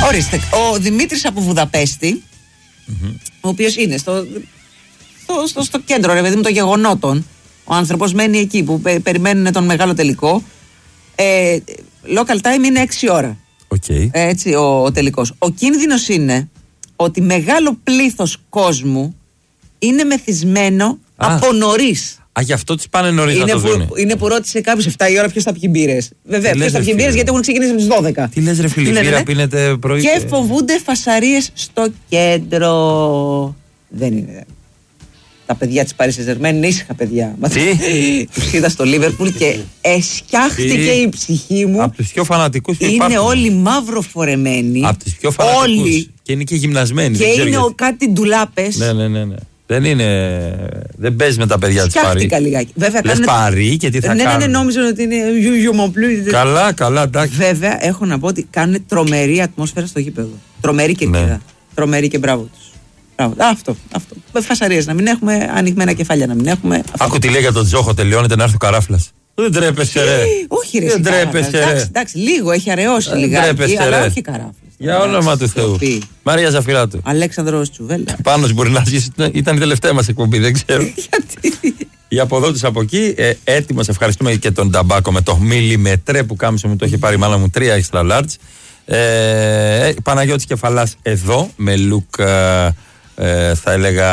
Ορίστε, ο Δημήτρης από Βουδαπέστη, ο οποίος είναι στο κέντρο, ρε παιδί μου, των γεγονότων. Ο άνθρωπος μένει εκεί που περιμένουν τον μεγάλο τελικό. Local time είναι 6 ώρα. Okay. Έτσι ο τελικός. Ο κίνδυνος είναι ότι μεγάλο πλήθος κόσμου είναι μεθυσμένο από νωρίς. Γι' αυτό τις πάνε νωρίς να το δουν. Είναι που ρώτησε κάποιος 7 η ώρα ποιος θα πιει μπύρες. Βέβαια, ποιος θα πιει μπύρες, γιατί έχουν ξεκινήσει με τις 12. Τι λες ρε φίλε, μπύρα πίνετε πρωί. Και φοβούνται φασαρίες στο κέντρο. Δεν είναι. Τα παιδιά της Paris Saint-Germain είναι ήσυχα παιδιά. Τους είδα στο Λίβερπουλ και εσκιάχτηκε η ψυχή μου. Από τους πιο φανατικούς που είναι όλοι μαύρο φορεμένοι. Από τους πιο φανατικούς. Όλοι. Και είναι και γυμνασμένοι. Και είναι κάτι ντουλάπες. Ναι. Δεν παίζει με τα παιδιά της Paris. Σκιάχτηκα λιγάκι. Λες Paris και τι θα κάνουν. Ναι, νόμιζαν ότι είναι Καλά, εντάξει. Βέβαια, έχω να πω ότι κάνουν τρομερή ατμόσφαιρα στο γήπεδο. Τρομερή κερκίδα. Τρομερή και μπράβο τους. Αυτό. Φασαρίες να μην έχουμε, ανοιγμένα κεφάλια να μην έχουμε. Άκου τι λέει για τον Τζόχο, τελειώνεται να έρθει ο Καράφλας. Δεν τρέπεσαι ρε. Όχι ρε. Δεν τρέπεσαι ρε. Εντάξει, λίγο έχει αραιώσει λιγάκι, αλλά όχι Καράφλας. Για όνομα του Θεού. Μαρία Ζαφυράτου. Αλέξανδρος Τσουβέλλα. Πάνος μπορεί να αρχίσει. Ήταν η τελευταία μας εκπομπή, δεν ξέρω. Γιατί. Η αποδότης από εκεί, έτοιμος, ευχαριστούμε και τον Ταμπάκο με το μιλιμετρέ που κάμισε μου, το έχει πάρει μάνα μου 3 extra large. Παναγιώτης Κεφαλάς εδώ με look, θα έλεγα,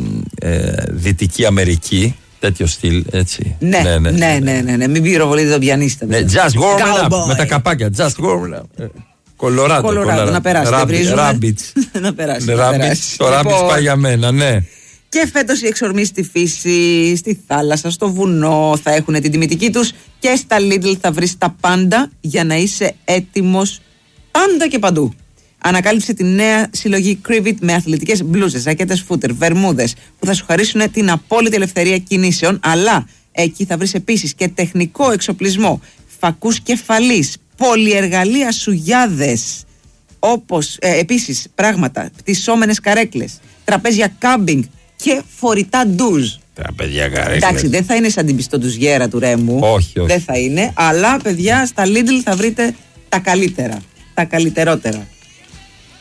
Δυτική Αμερική. Τέτοιο στυλ, έτσι. Ναι. Μην πυροβολείτε τον πιανίστα. Just warm up. Με τα καπάκια. Just warm up. Κολοράντο, να περάσει. Ράμπιτς. Να περάσει. Το Ράμπιτς πάει για μένα, ναι. Και φέτος οι εξορμοί στη φύση, στη θάλασσα, στο βουνό θα έχουν την τιμητική τους και στα Lidl θα βρεις τα πάντα για να είσαι έτοιμος πάντα και παντού. Ανακάλυψε τη νέα συλλογή Crivit με αθλητικές μπλούζες, ζακέτες φούτερ, βερμούδες που θα σου χαρίσουν την απόλυτη ελευθερία κινήσεων, αλλά εκεί θα βρεις επίσης και τεχνικό εξοπλισμό, φακούς κεφαλής, πολυεργαλεία σουγιάδες, όπως επίσης πράγματα, πτυσσόμενες καρέκλες, τραπέζια κάμπινγκ και φορητά ντουζ. Τραπέζια καρέκλες. Εντάξει, δεν θα είναι σαν την πιστοντουζιέρα του Ρέμου. Όχι. Δεν θα είναι, αλλά παιδιά στα Lidl θα βρείτε τα καλύτερα, τα καλύτερότερα.